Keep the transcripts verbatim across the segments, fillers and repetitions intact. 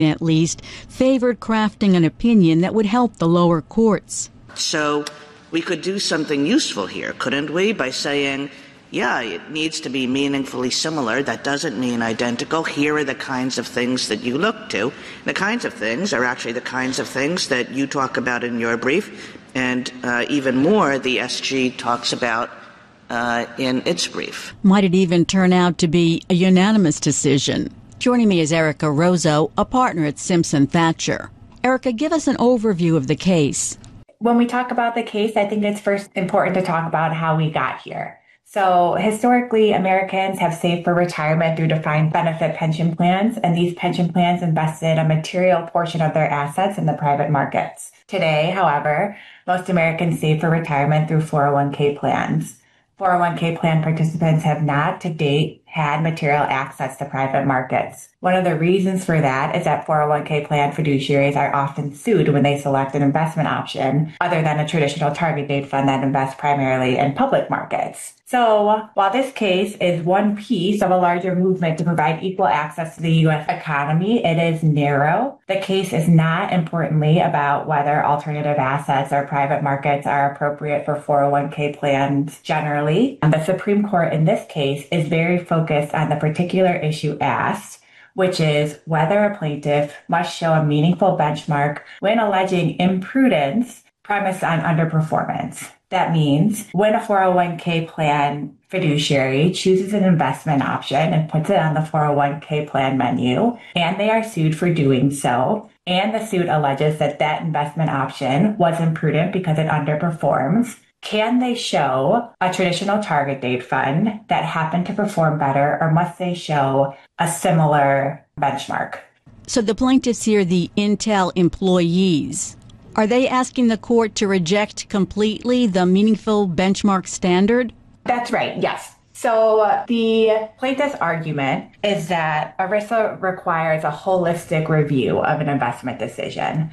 at least, favored crafting an opinion that would help the lower courts. So we could do something useful here, couldn't we, by saying, yeah, it needs to be meaningfully similar. That doesn't mean identical. Here are the kinds of things that you look to. The kinds of things are actually the kinds of things that you talk about in your brief, and uh, even more the S G talks about uh, in its brief. Might it even turn out to be a unanimous decision? Joining me is Erica Rozo, a partner at Simpson Thacher. Erica, give us an overview of the case. When we talk about the case, I think it's first important to talk about how we got here. So historically, Americans have saved for retirement through defined benefit pension plans, and these pension plans invested a material portion of their assets in the private markets. Today, however, most Americans save for retirement through four oh one k plans. four oh one k plan participants have not, to date, had material access to private markets. One of the reasons for that is that four oh one k plan fiduciaries are often sued when they select an investment option other than a traditional target date fund that invests primarily in public markets. So while this case is one piece of a larger movement to provide equal access to the U S economy, it is narrow. The case is not, importantly, about whether alternative assets or private markets are appropriate for four oh one k plans generally. And the Supreme Court in this case is very focused on the particular issue asked, which is whether a plaintiff must show a meaningful benchmark when alleging imprudence premised on underperformance. That means when a four oh one k plan fiduciary chooses an investment option and puts it on the four oh one k plan menu, and they are sued for doing so, and the suit alleges that that investment option was imprudent because it underperforms, can they show a traditional target date fund that happened to perform better, or must they show a similar benchmark? So the plaintiffs here, the Intel employees, are they asking the court to reject completely the meaningful benchmark standard? That's right, yes. So uh, the plaintiff's argument is that ERISA requires a holistic review of an investment decision.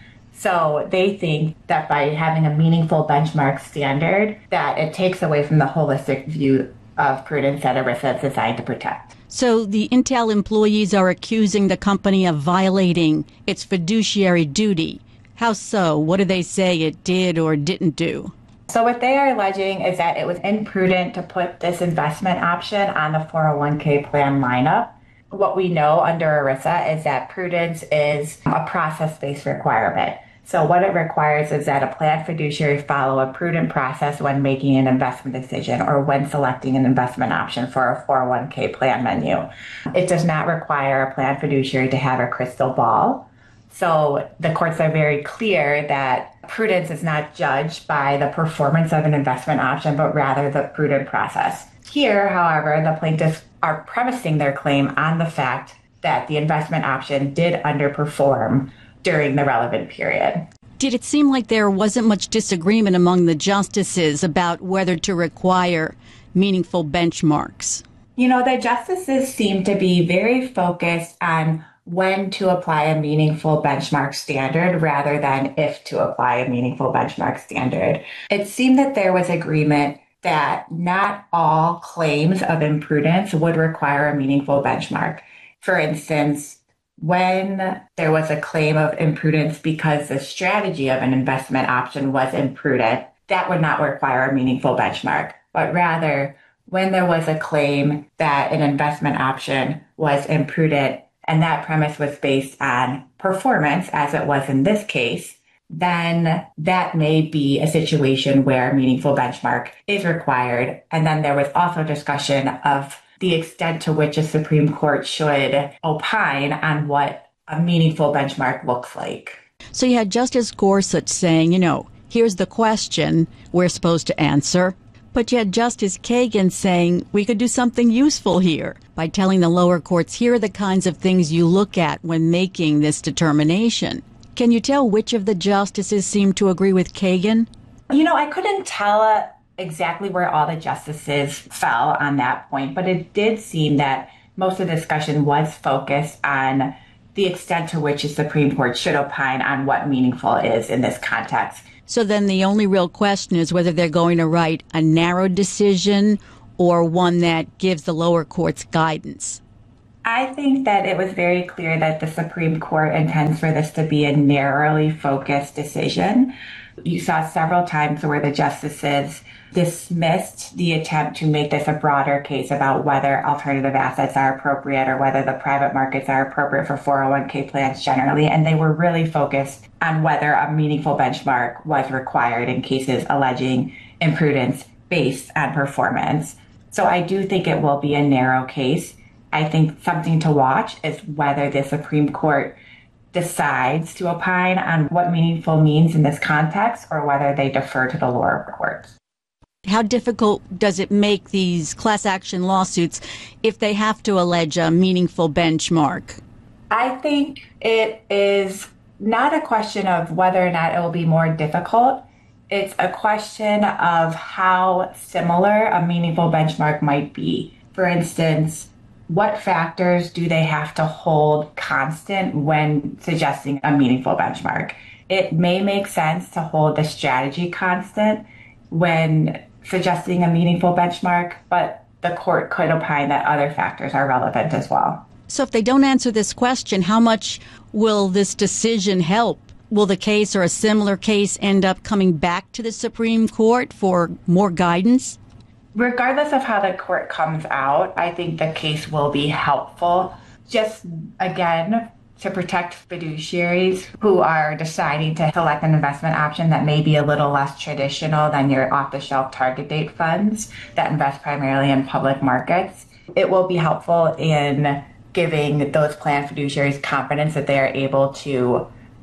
So they think that by having a meaningful benchmark standard, that it takes away from the holistic view of prudence that ERISA is designed to protect. So the Intel employees are accusing the company of violating its fiduciary duty. How so? What do they say it did or didn't do? So what they are alleging is that it was imprudent to put this investment option on the four oh one k plan lineup. What we know under ERISA is that prudence is a process-based requirement. So what it requires is that a plan fiduciary follow a prudent process when making an investment decision or when selecting an investment option for a four oh one k plan menu. It does not require a plan fiduciary to have a crystal ball. So the courts are very clear that prudence is not judged by the performance of an investment option, but rather the prudent process. Here, however, the plaintiffs are premising their claim on the fact that the investment option did underperform during the relevant period. Did it seem like there wasn't much disagreement among the justices about whether to require meaningful benchmarks? You know, the justices seem to be very focused on when to apply a meaningful benchmark standard rather than if to apply a meaningful benchmark standard. It seemed that there was agreement that not all claims of imprudence would require a meaningful benchmark. For instance, when there was a claim of imprudence because the strategy of an investment option was imprudent, that would not require a meaningful benchmark, but rather when there was a claim that an investment option was imprudent and that premise was based on performance, as it was in this case, then that may be a situation where a meaningful benchmark is required. And then there was also discussion of the extent to which a Supreme Court should opine on what a meaningful benchmark looks like. So you had Justice Gorsuch saying, you know, here's the question we're supposed to answer. But you had Justice Kagan saying we could do something useful here by telling the lower courts, here are the kinds of things you look at when making this determination. Can you tell which of the justices seemed to agree with Kagan? You know, I couldn't tell exactly where all the justices fell on that point, but it did seem that most of the discussion was focused on the extent to which the Supreme Court should opine on what meaningful is in this context. So then the only real question is whether they're going to write a narrow decision or one that gives the lower courts guidance. I think that it was very clear that the Supreme Court intends for this to be a narrowly focused decision. You saw several times where the justices dismissed the attempt to make this a broader case about whether alternative assets are appropriate or whether the private markets are appropriate for four oh one k plans generally. And they were really focused on whether a meaningful benchmark was required in cases alleging imprudence based on performance. So I do think it will be a narrow case. I think something to watch is whether the Supreme Court decides to opine on what meaningful means in this context or whether they defer to the lower courts. How difficult does it make these class action lawsuits if they have to allege a meaningful benchmark? I think it is not a question of whether or not it will be more difficult. It's a question of how similar a meaningful benchmark might be. For instance, what factors do they have to hold constant when suggesting a meaningful benchmark? It may make sense to hold the strategy constant when suggesting a meaningful benchmark, but the court could opine that other factors are relevant as well. So if they don't answer this question, how much will this decision help? Will the case or a similar case end up coming back to the Supreme Court for more guidance? Regardless of how the court comes out, I think the case will be helpful. Just, again, to protect fiduciaries who are deciding to select an investment option that may be a little less traditional than your off-the-shelf target date funds that invest primarily in public markets. It will be helpful in giving those plan fiduciaries confidence that they are able to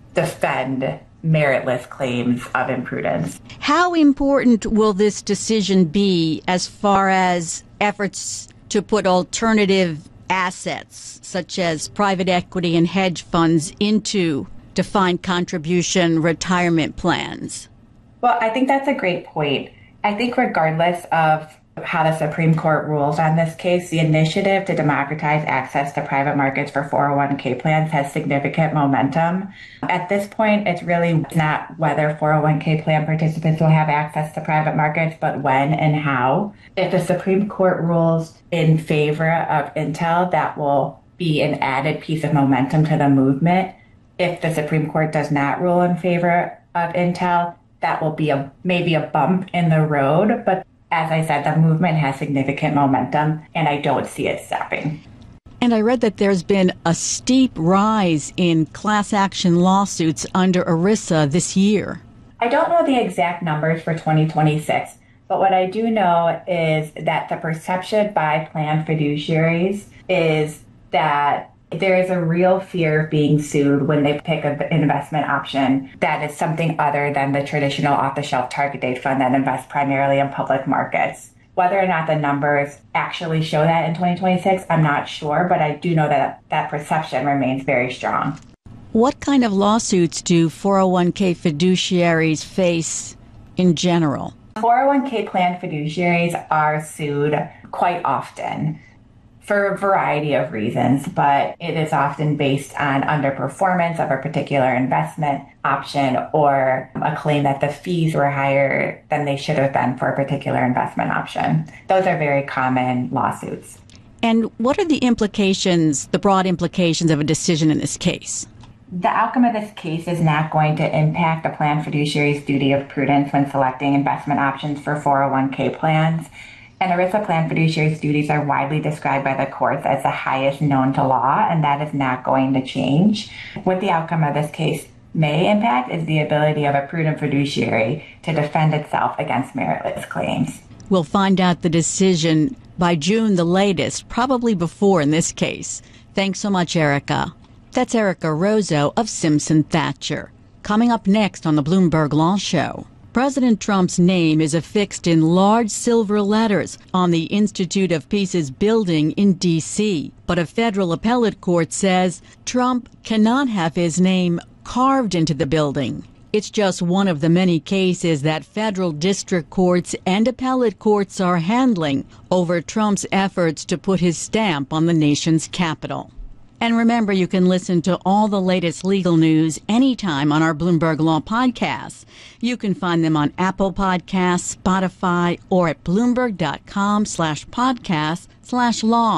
defend meritless claims of imprudence. How important will this decision be as far as efforts to put alternative assets, such as private equity and hedge funds, into defined contribution retirement plans? Well, I think that's a great point. I think regardless of how the Supreme Court rules on this case, the initiative to democratize access to private markets for four oh one k plans has significant momentum. At this point, it's really not whether four oh one k plan participants will have access to private markets, but when and how. If the Supreme Court rules in favor of Intel, that will be an added piece of momentum to the movement. If the Supreme Court does not rule in favor of Intel, that will be a maybe a bump in the road, but as I said, the movement has significant momentum, and I don't see it stopping. And I read that there's been a steep rise in class action lawsuits under ERISA this year. I don't know the exact numbers for twenty twenty-six, but what I do know is that the perception by plan fiduciaries is that there is a real fear of being sued when they pick an investment option that is something other than the traditional off-the-shelf target date fund that invests primarily in public markets. Whether or not the numbers actually show that in twenty twenty-six, I'm not sure, but I do know that that perception remains very strong. What kind of lawsuits do four oh one k fiduciaries face in general? four oh one k plan fiduciaries are sued quite often for a variety of reasons, but it is often based on underperformance of a particular investment option or a claim that the fees were higher than they should have been for a particular investment option. Those are very common lawsuits. And what are the implications, the broad implications of a decision in this case? The outcome of this case is not going to impact a plan fiduciary's duty of prudence when selecting investment options for four oh one k plans. And ERISA plan fiduciary's duties are widely described by the courts as the highest known to law, and that is not going to change. What the outcome of this case may impact is the ability of a prudent fiduciary to defend itself against meritless claims. We'll find out the decision by June the latest, probably before in this case. Thanks so much, Erica. That's Erica Rozo of Simpson Thacher. Coming up next on the Bloomberg Law Show. President Trump's name is affixed in large silver letters on the Institute of Peace's building in D C, but a federal appellate court says Trump cannot have his name carved into the building. It's just one of the many cases that federal district courts and appellate courts are handling over Trump's efforts to put his stamp on the nation's capital. And remember, you can listen to all the latest legal news anytime on our Bloomberg Law podcasts. You can find them on Apple Podcasts, Spotify, or at Bloomberg.com slash podcast slash law.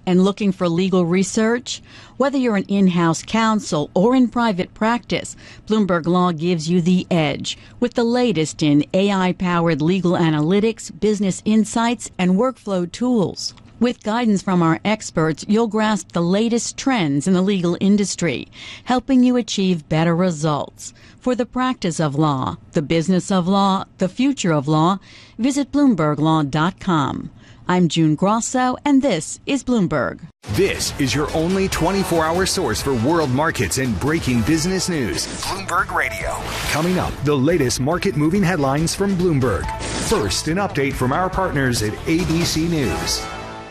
and looking for legal research? Whether you're an in-house counsel or in private practice, Bloomberg Law gives you the edge with the latest in A I-powered legal analytics, business insights, and workflow tools. With guidance from our experts, you'll grasp the latest trends in the legal industry, helping you achieve better results. For the practice of law, the business of law, the future of law, visit Bloomberg Law dot com. I'm June Grosso, and this is Bloomberg. This is your only twenty-four hour source for world markets and breaking business news. Bloomberg Radio. Coming up, the latest market-moving headlines from Bloomberg. First, an update from our partners at A B C News.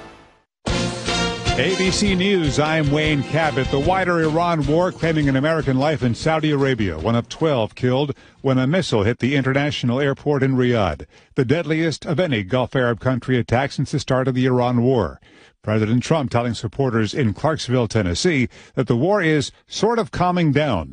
A B C News, I'm Wayne Cabot. The wider Iran war claiming an American life in Saudi Arabia, one of twelve killed when a missile hit the international airport in Riyadh, the deadliest of any Gulf Arab country attack since the start of the Iran war. President Trump telling supporters in Clarksville, Tennessee, that the war is sort of calming down.